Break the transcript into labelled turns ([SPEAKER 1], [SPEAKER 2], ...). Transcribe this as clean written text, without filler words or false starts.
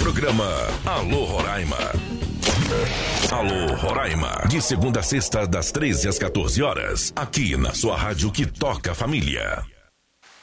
[SPEAKER 1] Programa Alô Roraima. Alô Roraima, de segunda a sexta, das 13 às 14 horas, aqui na sua rádio que toca a família.